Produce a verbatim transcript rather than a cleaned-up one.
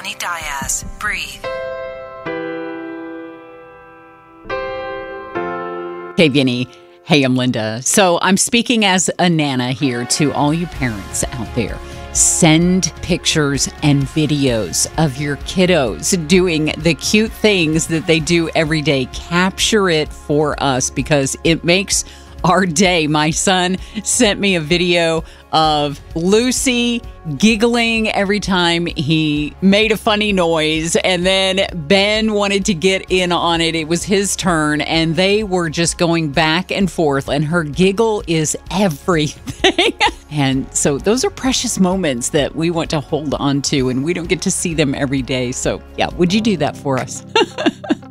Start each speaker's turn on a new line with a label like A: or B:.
A: Vinny Diaz. Breathe.
B: Hey, Vinny. Hey, I'm Linda. So I'm speaking as a Nana here to all you parents out there. Send pictures and videos of your kiddos doing the cute things that they do every day. Capture it for us because it makes our day. My son sent me a video of Lucy giggling every time he made a funny noise, and then Ben wanted to get in on it. It was his turn, and they were just going back and forth, and her giggle is everything. And so those are precious moments that we want to hold on to, and we don't get to see them every day. So yeah, would you do that for us?